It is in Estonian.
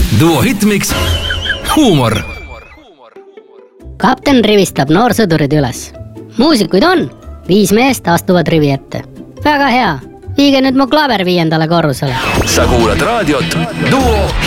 Duo Hitmix, huumor. Kapten rivistab noorsõdurid üles. Muusikuid on, 5 meest astuvad rivi ette. Väga hea, viige nüüd mu klaver 5. korrusele. Sa kuulad raadiot Duo